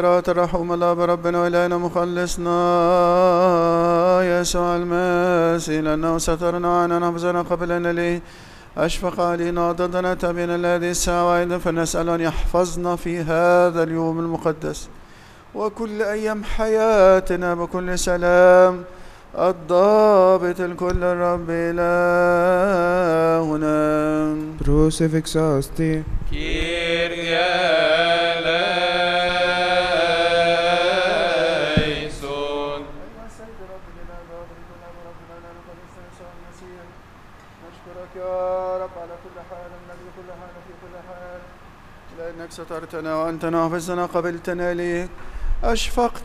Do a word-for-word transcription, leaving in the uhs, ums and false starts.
الرحوم الله بربنا وإلهنا مخلصنا يسوع المسيح، لأنه سترنا عنا نفسنا قبل أن ليه أشفق علينا ضدنا تبين الذي الساعة، وأيضا فنسأل أن يحفظنا في هذا اليوم المقدس وكل أيام حياتنا بكل سلام الضابط الكل الرب إلهنا. Crucifix asti. Kyrie eleison. نشكرك يا رب على كل حال، من أجل كل حال في كل حال، لأنك سترتنا وأنت حفظتنا قبلتنا ليك، أشفقت